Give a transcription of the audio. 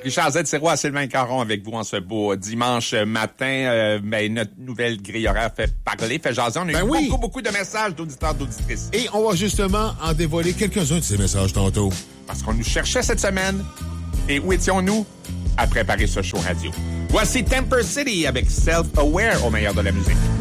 Richard Z. Sirois, Sylvain Caron avec vous en ce beau dimanche matin. Notre nouvelle grille horaire fait parler, fait jaser. On a eu beaucoup de messages d'auditeurs, d'auditrices. Et on va justement en dévoiler quelques-uns de ces messages tantôt. Parce qu'on nous cherchait cette semaine. Et où étions-nous à préparer ce show radio? Voici Temper City avec Self-Aware au meilleur de la musique.